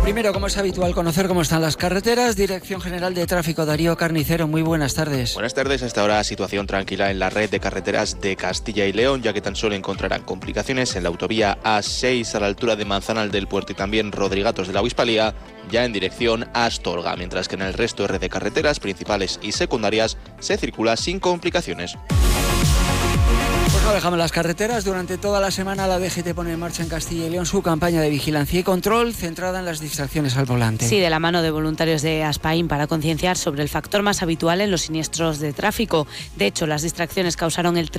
Primero, como es habitual, conocer cómo están las carreteras. Dirección General de Tráfico, Darío Carnicero, muy buenas tardes. Buenas tardes. Hasta ahora situación tranquila en la red de carreteras de Castilla y León, ya que tan solo encontrarán complicaciones en la autovía A6 a la altura de Manzanal del Puerto y también Rodrigatos de la Uhispalía, ya en dirección a Astorga, mientras que en el resto de red de carreteras principales y secundarias se circula sin complicaciones. Pues no dejamos las carreteras. Durante toda la semana la DGT pone en marcha en Castilla y León su campaña de vigilancia y control centrada en las distracciones al volante. Sí, de la mano de voluntarios de Aspain para concienciar sobre el factor más habitual en los siniestros de tráfico. De hecho, las distracciones causaron el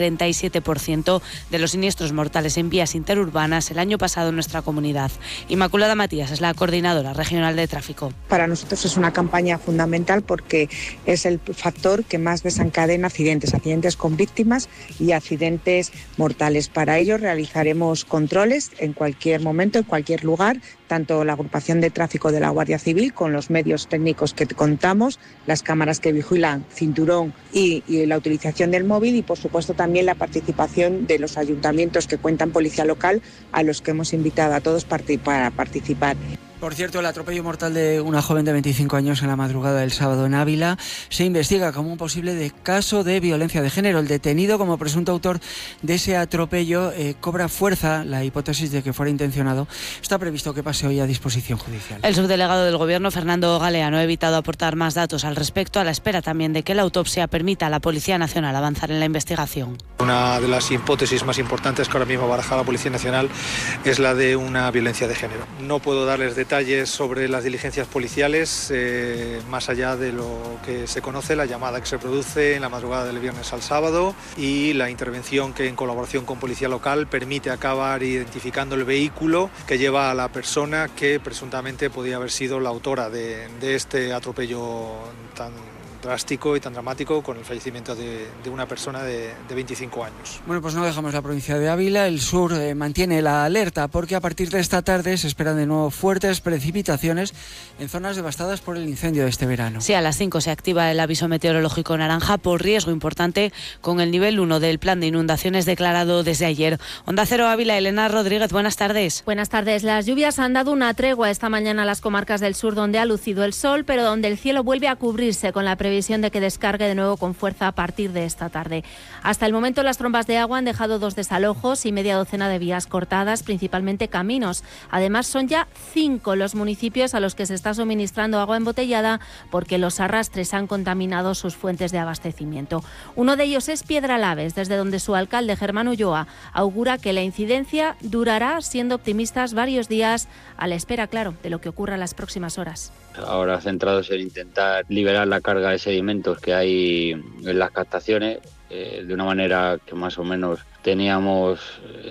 37% de los siniestros mortales en vías interurbanas el año pasado en nuestra comunidad. Inmaculada Matías es la coordinadora regional de tráfico. Para nosotros es una campaña fundamental porque es el factor que más desencadena accidentes con víctimas y accidentes mortales. Para ello realizaremos controles en cualquier momento, en cualquier lugar, tanto la agrupación de tráfico de la Guardia Civil con los medios técnicos que contamos, las cámaras que vigilan, cinturón y la utilización del móvil y por supuesto también la participación de los ayuntamientos que cuentan policía local a los que hemos invitado a todos para participar. Por cierto, el atropello mortal de una joven de 25 años en la madrugada del sábado en Ávila se investiga como un posible caso de violencia de género. El detenido como presunto autor de ese atropello cobra fuerza la hipótesis de que fuera intencionado. Está previsto que pase hoy a disposición judicial. El subdelegado del Gobierno, Fernando Galeano, ha evitado aportar más datos al respecto, a la espera también de que la autopsia permita a la Policía Nacional avanzar en la investigación. Una de las hipótesis más importantes que ahora mismo baraja la Policía Nacional es la de una violencia de género. No puedo darles detalles sobre las diligencias policiales, más allá de lo que se conoce, la llamada que se produce en la madrugada del viernes al sábado y la intervención que en colaboración con policía local permite acabar identificando el vehículo que lleva a la persona que presuntamente podía haber sido la autora de este atropello tan drástico y tan dramático con el fallecimiento de una persona de 25 años. Bueno, pues no dejamos la provincia de Ávila. El sur mantiene la alerta porque a partir de esta tarde se esperan de nuevo fuertes precipitaciones en zonas devastadas por el incendio de este verano. Sí, a las 5 se activa el aviso meteorológico naranja por riesgo importante con el nivel 1 del plan de inundaciones declarado desde ayer. Onda Cero Ávila, Elena Rodríguez, buenas tardes. Buenas tardes. Las lluvias han dado una tregua esta mañana a las comarcas del sur donde ha lucido el sol, pero donde el cielo vuelve a cubrirse con la previsión de que descargue de nuevo con fuerza a partir de esta tarde. Hasta el momento las trombas de agua han dejado 2 desalojos y media docena de vías cortadas, principalmente caminos. Además son ya 5 los municipios a los que se está suministrando agua embotellada porque los arrastres han contaminado sus fuentes de abastecimiento. Uno de ellos es Piedralaves, desde donde su alcalde Germán Ulloa augura que la incidencia durará, siendo optimistas, varios días a la espera, claro, de lo que ocurra en las próximas horas. Ahora centrados en intentar liberar la carga de sedimentos que hay en las captaciones de una manera que más o menos teníamos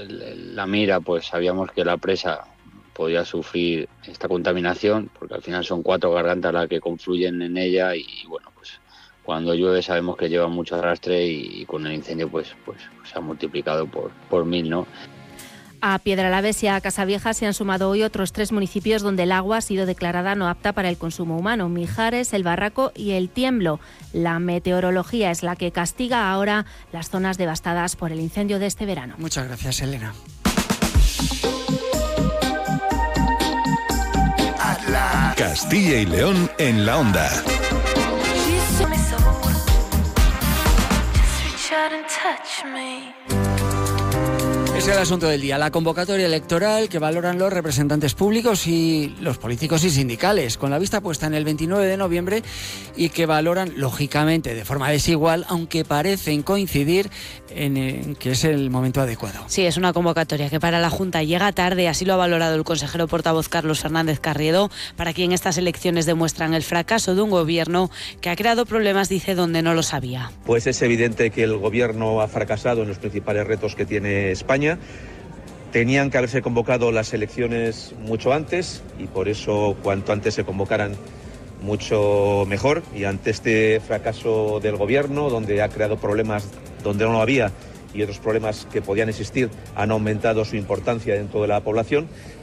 la mira, pues sabíamos que la presa podía sufrir esta contaminación porque al final son 4 gargantas las que confluyen en ella y bueno, pues cuando llueve sabemos que lleva mucho arrastre y con el incendio pues se ha multiplicado por 1000, ¿no? A Piedralaves y a Casavieja se han sumado hoy otros 3 municipios donde el agua ha sido declarada no apta para el consumo humano: Mijares, El Barraco y El Tiemblo. La meteorología es la que castiga ahora las zonas devastadas por el incendio de este verano. Muchas gracias, Elena. Castilla y León en la onda. Es el asunto del día, la convocatoria electoral que valoran los representantes públicos y los políticos y sindicales, con la vista puesta en el 29 de noviembre y que valoran, lógicamente, de forma desigual, aunque parecen coincidir en que es el momento adecuado. Sí, es una convocatoria que para la Junta llega tarde, así lo ha valorado el consejero portavoz Carlos Fernández Carriedo, para quien estas elecciones demuestran el fracaso de un gobierno que ha creado problemas, dice, donde no los había. Pues es evidente que el gobierno ha fracasado en los principales retos que tiene España. Tenían que haberse convocado las elecciones mucho antes y por eso cuanto antes se convocaran mucho mejor, y ante este fracaso del gobierno, donde ha creado problemas donde no lo había y otros problemas que podían existir han aumentado su importancia dentro de la población,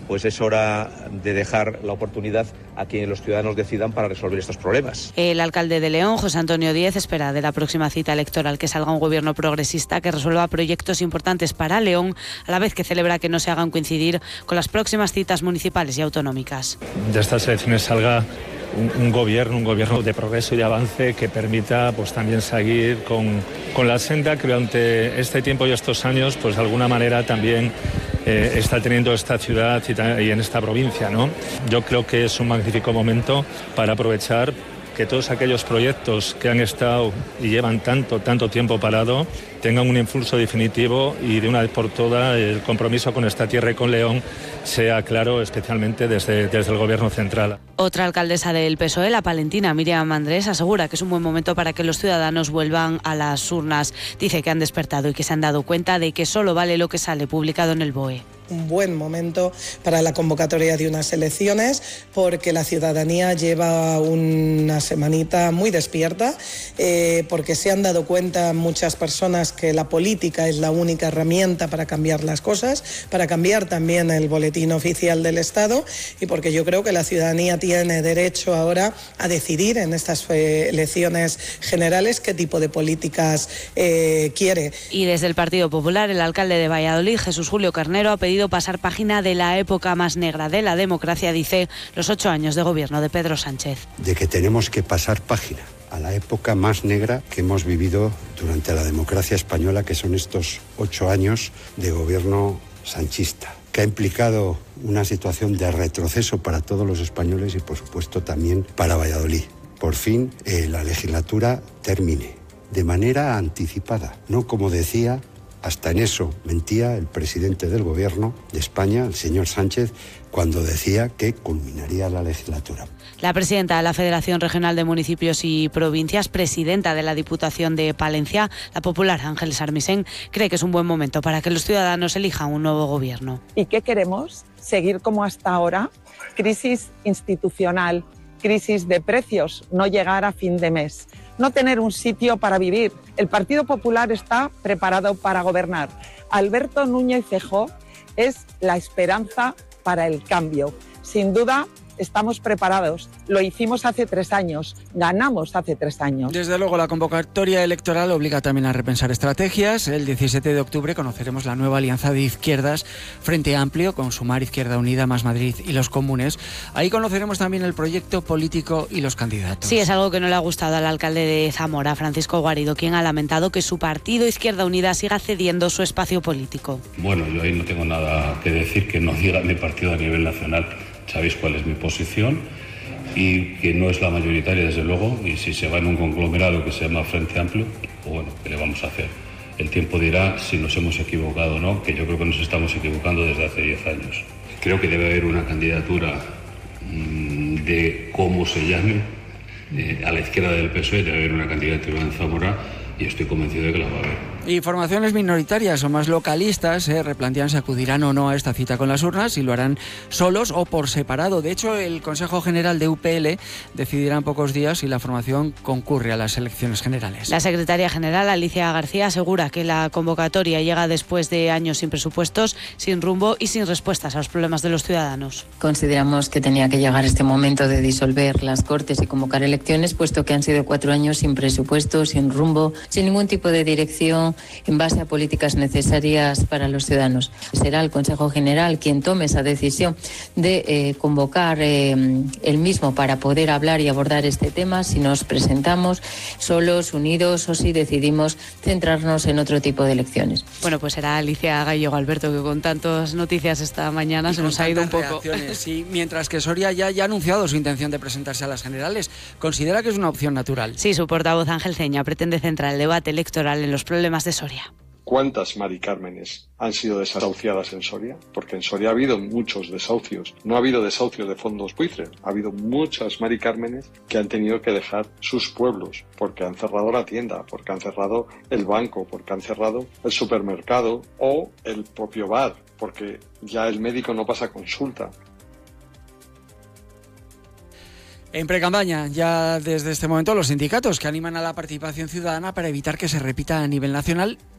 pues es hora de dejar la oportunidad a que los ciudadanos decidan para resolver estos problemas. El alcalde de León, José Antonio Díez, espera de la próxima cita electoral que salga un gobierno progresista que resuelva proyectos importantes para León, a la vez que celebra que no se hagan coincidir con las próximas citas municipales y autonómicas. De estas elecciones salga un gobierno de progreso y de avance que permita pues también seguir con la senda que durante este tiempo y estos años pues de alguna manera también está teniendo esta ciudad y en esta provincia, ¿no? Yo creo que es un magnífico momento para aprovechar que todos aquellos proyectos que han estado y llevan tanto tiempo parado tengan un impulso definitivo y de una vez por todas el compromiso con esta tierra y con León sea claro, especialmente desde el Gobierno central. Otra alcaldesa del PSOE, la palentina Míriam Andrés, asegura que es un buen momento para que los ciudadanos vuelvan a las urnas. Dice que han despertado y que se han dado cuenta de que solo vale lo que sale publicado en el BOE. Un buen momento para la convocatoria de unas elecciones porque la ciudadanía lleva una semanita muy despierta, porque se han dado cuenta muchas personas que la política es la única herramienta para cambiar las cosas, para cambiar también el boletín oficial del Estado y porque yo creo que la ciudadanía tiene derecho ahora a decidir en estas elecciones generales qué tipo de políticas quiere. Y desde el Partido Popular, el alcalde de Valladolid, Jesús Julio Carnero, ha pedido pasar página de la época más negra de la democracia, dice, los 8 años de gobierno de Pedro Sánchez. De que tenemos que pasar página a la época más negra que hemos vivido durante la democracia española, que son estos 8 años de gobierno sanchista, que ha implicado una situación de retroceso para todos los españoles y, por supuesto, también para Valladolid. Por fin, la legislatura termine de manera anticipada, no como decía. Hasta en eso mentía el presidente del Gobierno de España, el señor Sánchez, cuando decía que culminaría la legislatura. La presidenta de la Federación Regional de Municipios y Provincias, presidenta de la Diputación de Palencia, la popular Ángeles Armisen, cree que es un buen momento para que los ciudadanos elijan un nuevo gobierno. ¿Y qué queremos? ¿Seguir como hasta ahora? Crisis institucional, crisis de precios, no llegar a fin de mes, no tener un sitio para vivir. El Partido Popular está preparado para gobernar. Alberto Núñez Feijóo es la esperanza para el cambio. Sin duda, estamos preparados. Lo hicimos hace 3 años, ganamos hace 3 años. Desde luego, la convocatoria electoral obliga también a repensar estrategias. El 17 de octubre conoceremos la nueva alianza de izquierdas, Frente Amplio, con Sumar, Izquierda Unida, Más Madrid y Los Comunes. Ahí conoceremos también el proyecto político y los candidatos. Sí, es algo que no le ha gustado al alcalde de Zamora, Francisco Guarido, quien ha lamentado que su partido Izquierda Unida siga cediendo su espacio político. Bueno, yo ahí no tengo nada que decir que no diga mi partido a nivel nacional. Sabéis cuál es mi posición y que no es la mayoritaria, desde luego, y si se va en un conglomerado que se llama Frente Amplio, pues bueno, ¿qué le vamos a hacer? El tiempo dirá si nos hemos equivocado o no, que yo creo que nos estamos equivocando desde hace 10 años. Creo que debe haber una candidatura de cómo se llame, a la izquierda del PSOE debe haber una candidatura en Zamora y estoy convencido de que la va a haber. Y formaciones minoritarias o más localistas replantean si acudirán o no a esta cita con las urnas, y lo harán solos o por separado. De hecho, el Consejo General de UPL decidirá en pocos días si la formación concurre a las elecciones generales. La secretaria general, Alicia García, asegura que la convocatoria llega después de años sin presupuestos, sin rumbo y sin respuestas a los problemas de los ciudadanos. Consideramos que tenía que llegar este momento de disolver las Cortes y convocar elecciones, puesto que han sido 4 años sin presupuesto, sin rumbo, sin ningún tipo de dirección en base a políticas necesarias para los ciudadanos. Será el Consejo General quien tome esa decisión de convocar el mismo para poder hablar y abordar este tema, si nos presentamos solos, unidos o si decidimos centrarnos en otro tipo de elecciones. Bueno, pues será Alicia Gallego, Alberto, que con tantas noticias esta mañana se nos ha ido un poco. Sí, mientras que Soria ya ha anunciado su intención de presentarse a las generales, considera que es una opción natural. Sí, su portavoz Ángel Ceña pretende centrar el debate electoral en los problemas de Soria. ¿Cuántas Mari Cármenes han sido desahuciadas en Soria? Porque en Soria ha habido muchos desahucios. No ha habido desahucios de fondos buitres. Ha habido muchas Mari Cármenes que han tenido que dejar sus pueblos porque han cerrado la tienda, porque han cerrado el banco, porque han cerrado el supermercado o el propio bar, porque ya el médico no pasa consulta. En precampaña, ya desde este momento, los sindicatos que animan a la participación ciudadana para evitar que se repita a nivel nacional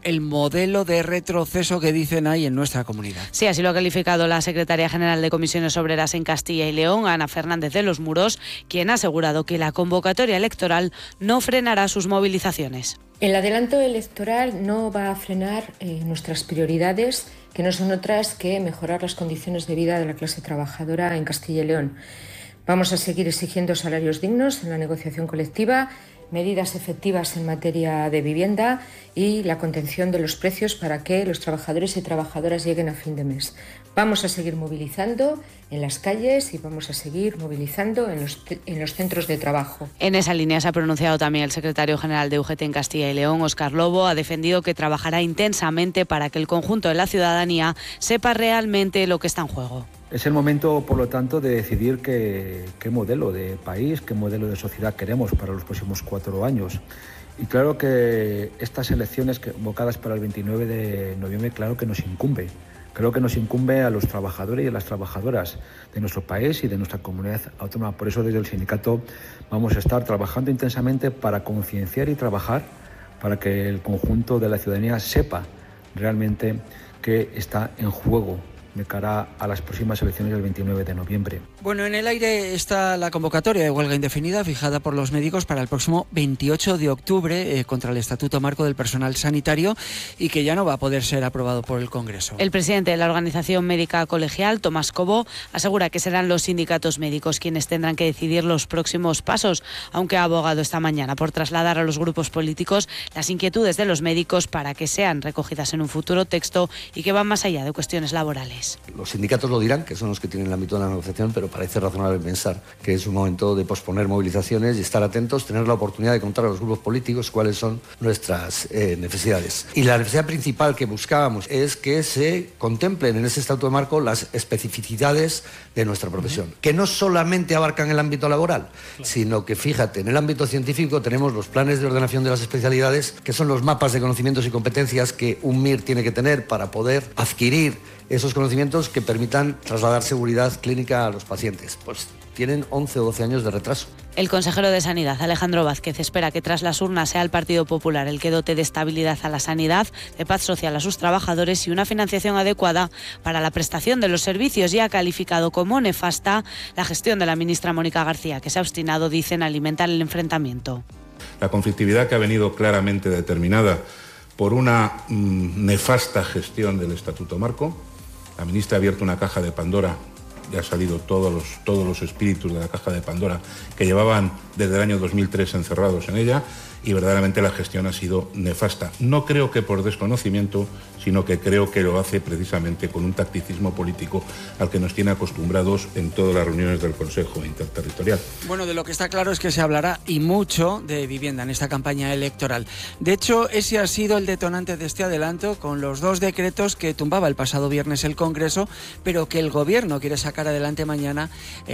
el modelo de retroceso que dicen hay en nuestra comunidad. Sí, así lo ha calificado la secretaria general de Comisiones Obreras en Castilla y León, Ana Fernández de los Muros, quien ha asegurado que la convocatoria electoral no frenará sus movilizaciones. El adelanto electoral no va a frenar nuestras prioridades, que no son otras que mejorar las condiciones de vida de la clase trabajadora en Castilla y León. Vamos a seguir exigiendo salarios dignos en la negociación colectiva, medidas efectivas en materia de vivienda y la contención de los precios para que los trabajadores y trabajadoras lleguen a fin de mes. Vamos a seguir movilizando en las calles y vamos a seguir movilizando en los centros de trabajo. En esa línea se ha pronunciado también el secretario general de UGT en Castilla y León, Óscar Lobo. Ha defendido que trabajará intensamente para que el conjunto de la ciudadanía sepa realmente lo que está en juego. Es el momento, por lo tanto, de decidir qué modelo de país, qué modelo de sociedad queremos para los próximos 4 años. Y claro que estas elecciones convocadas para el 29 de noviembre, claro que nos incumbe. Creo que nos incumbe a los trabajadores y a las trabajadoras de nuestro país y de nuestra comunidad autónoma. Por eso desde el sindicato vamos a estar trabajando intensamente para concienciar y trabajar para que el conjunto de la ciudadanía sepa realmente qué está en juego de cara a las próximas elecciones del 29 de noviembre. Bueno, en el aire está la convocatoria de huelga indefinida fijada por los médicos para el próximo 28 de octubre contra el Estatuto Marco del Personal Sanitario y que ya no va a poder ser aprobado por el Congreso. El presidente de la Organización Médica Colegial, Tomás Cobo, asegura que serán los sindicatos médicos quienes tendrán que decidir los próximos pasos, aunque ha abogado esta mañana por trasladar a los grupos políticos las inquietudes de los médicos para que sean recogidas en un futuro texto y que van más allá de cuestiones laborales. Los sindicatos lo dirán, que son los que tienen el ámbito de la negociación, pero parece razonable pensar que es un momento de posponer movilizaciones y estar atentos, tener la oportunidad de contar a los grupos políticos cuáles son nuestras necesidades. Y la necesidad principal que buscábamos es que se contemplen en ese estatuto de marco las especificidades de nuestra profesión, que no solamente abarcan el ámbito laboral, sino que, fíjate, en el ámbito científico tenemos los planes de ordenación de las especialidades, que son los mapas de conocimientos y competencias que un MIR tiene que tener para poder adquirir esos conocimientos que permitan trasladar seguridad clínica a los pacientes. Pues tienen 11 o 12 años de retraso. El consejero de Sanidad, Alejandro Vázquez, espera que tras las urnas sea el Partido Popular el que dote de estabilidad a la sanidad, de paz social a sus trabajadores y una financiación adecuada para la prestación de los servicios, y ha calificado como nefasta la gestión de la ministra Mónica García, que se ha obstinado, dicen, a alimentar el enfrentamiento. La conflictividad que ha venido claramente determinada por una nefasta gestión del Estatuto Marco. La ministra ha abierto una caja de Pandora y ha salido todos los espíritus de la caja de Pandora que llevaban desde el año 2003 encerrados en ella, y verdaderamente la gestión ha sido nefasta. No creo que por desconocimiento, sino que creo que lo hace precisamente con un tacticismo político al que nos tiene acostumbrados en todas las reuniones del Consejo Interterritorial. Bueno, de lo que está claro es que se hablará y mucho de vivienda en esta campaña electoral. De hecho, ese ha sido el detonante de este adelanto, con los 2 decretos que tumbaba el pasado viernes el Congreso, pero que el Gobierno quiere sacar adelante mañana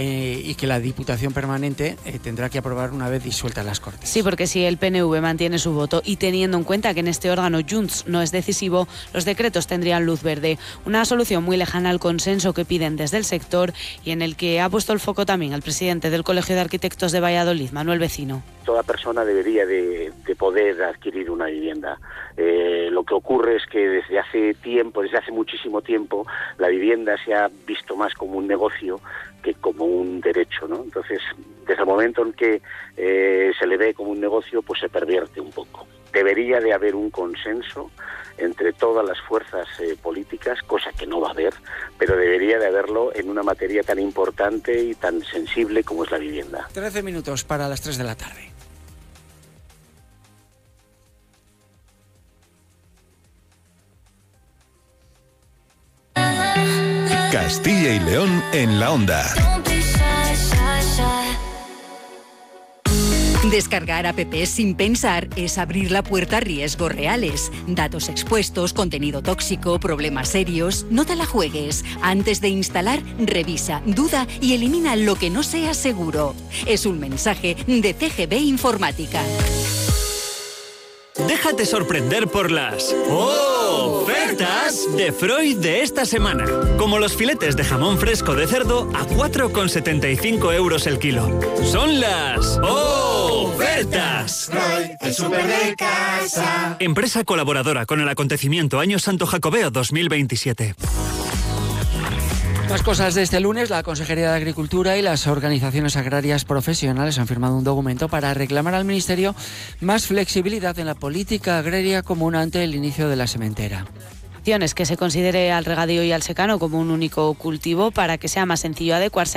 y que la Diputación Permanente tendrá que aprobar una vez disueltas las Cortes. Sí, porque si el PNV mantiene su voto y teniendo en cuenta que en este órgano Junts no es decisivo, los decretos tendrían luz verde. Una solución muy lejana al consenso que piden desde el sector y en el que ha puesto el foco también el presidente del Colegio de Arquitectos de Valladolid, Manuel Vecino. Toda persona debería de poder adquirir una vivienda. Lo que ocurre es que desde hace muchísimo tiempo, la vivienda se ha visto más como un negocio que como un derecho, ¿no? Entonces, desde el momento en que se le ve como un negocio, pues se pervierte un poco. Debería de haber un consenso entre todas las fuerzas políticas, cosa que no va a haber, pero debería de haberlo en una materia tan importante y tan sensible como es la vivienda. 13 minutos para las 3 de la tarde. Castilla y León en la onda. Descargar apps sin pensar es abrir la puerta a riesgos reales. Datos expuestos, contenido tóxico, problemas serios. No te la juegues. Antes de instalar, revisa, duda y elimina lo que no sea seguro. Es un mensaje de CGB Informática. Déjate sorprender por las... ¡Oh! Ofertas de Freud de esta semana. Como los filetes de jamón fresco de cerdo a 4,75 euros el kilo. Son las ofertas. Freud, el súper de casa. Empresa colaboradora con el acontecimiento Año Santo Jacobeo 2027. Más cosas de este lunes. La Consejería de Agricultura y las organizaciones agrarias profesionales han firmado un documento para reclamar al Ministerio más flexibilidad en la política agraria común ante el inicio de la sementera. Que se considere al regadío y al secano como un único cultivo para que sea más sencillo adecuarse